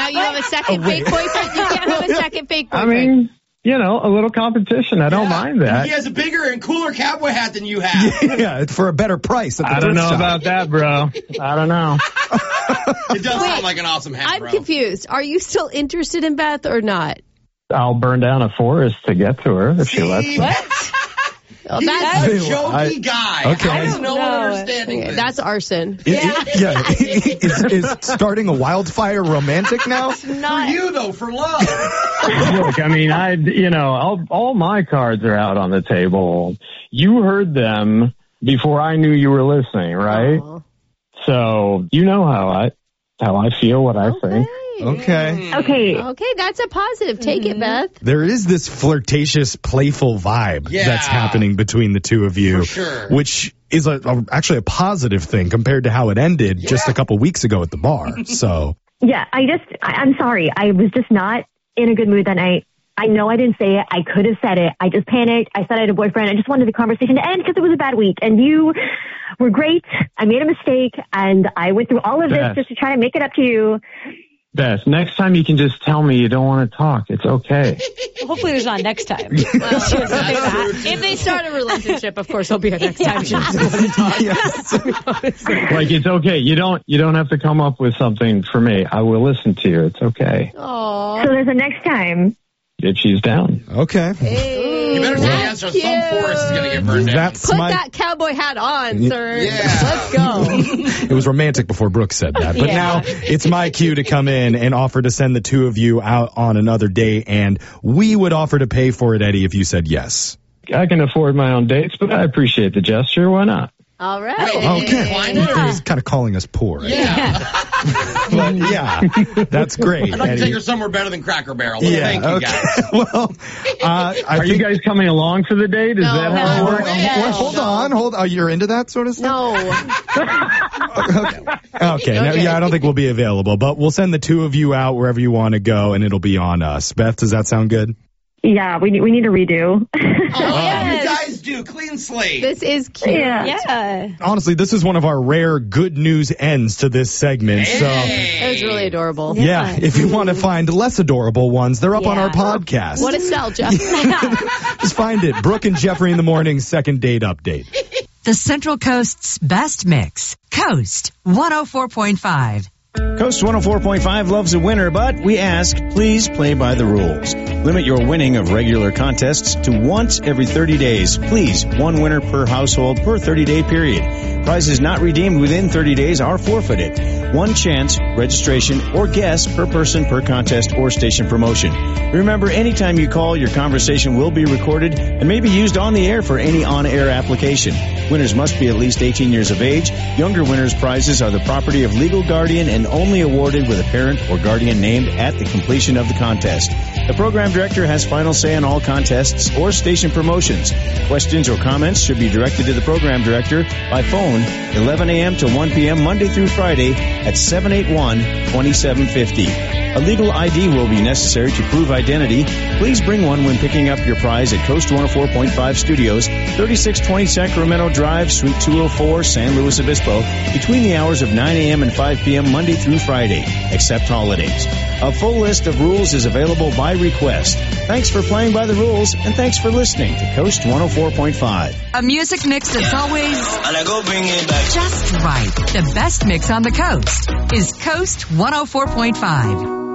now you have a second fake boyfriend. You can't have a second fake boyfriend. I mean, a little competition. I don't mind that. He has a bigger and cooler cowboy hat than you have. Yeah, for a better price. I don't know about that, bro. I don't know. It does sound like an awesome hat, bro. I'm confused. Are you still interested in Beth or not? I'll burn down a forest to get to her if she lets me. What? Well, He's that's a jokey guy. Okay. I don't know understanding this. That's arson. Is starting a wildfire romantic now? For you, though, for love. Look, I mean, all my cards are out on the table. You heard them before I knew you were listening, right? Aww. So you know how I feel, what I think. Okay, that's a positive. Take it, Beth. There is this flirtatious, playful vibe that's happening between the two of you, for sure. which is actually a positive thing compared to how it ended just a couple weeks ago at the bar. So yeah, I'm sorry. I was just not in a good mood that night. I know I didn't say it. I could have said it. I just panicked. I said I had a boyfriend. I just wanted the conversation to end because it was a bad week. And you were great. I made a mistake, and I went through all of this just to try to make it up to you. Beth, next time you can just tell me you don't want to talk. It's okay. Hopefully there's not next time. If they start a relationship, of course, there'll be a next time. She doesn't want to talk. Like, it's okay. You don't have to come up with something for me. I will listen to you. It's okay. Aww. So there's a next time. If she's down. Okay. You better say yes or some forest is going to get burned down. Put that cowboy hat on, sir. Yeah. Let's go. It was romantic before Brooke said that. But now it's my cue to come in and offer to send the two of you out on another date. And we would offer to pay for it, Eddie, if you said yes. I can afford my own dates, but I appreciate the gesture. Why not? All right. He's kind of calling us poor. Yeah. But that's great. I'd like to Eddie. take her somewhere better than Cracker Barrel. Thank you, guys. Well, are you guys coming along for the date? Is that how it works? Well, hold on. Oh, you're into that sort of stuff? No. Okay. Now, I don't think we'll be available, but we'll send the two of you out wherever you want to go, and it'll be on us. Beth, does that sound good? Yeah, we need a redo. You guys do. Clean slate. This is cute. Yeah. Honestly, this is one of our rare good news ends to this segment. So, It was really adorable. yeah, if you want to find less adorable ones, they're up on our podcast. What a sell, Jeff. Just find it. Brooke and Jeffrey in the Morning's second date update. The Central Coast's best mix. Coast 104.5. Coast 104.5 loves a winner, but we ask, please play by the rules. Limit your winning of regular contests to once every 30 days. Please, one winner per household per 30-day period. Prizes not redeemed within 30 days are forfeited. One chance, registration, or guess per person per contest or station promotion. Remember, anytime you call, your conversation will be recorded and may be used on the air for any on-air application. Winners must be at least 18 years of age. Younger winners' prizes are the property of legal guardian and only awarded with a parent or guardian named at the completion of the contest. The program director has final say on all contests or station promotions. Questions or comments should be directed to the program director by phone 11 a.m. to 1 p.m. Monday through Friday at 781-2750. A legal ID will be necessary to prove identity. Please bring one when picking up your prize at Coast 104.5 Studios, 3620 Sacramento Drive, Suite 204, San Luis Obispo, between the hours of 9 a.m. and 5 p.m. Monday through Friday, except holidays. A full list of rules is available by request. Thanks for playing by the rules, and thanks for listening to Coast 104.5. A music mix that's always just right. The best mix on the coast is Coast 104.5.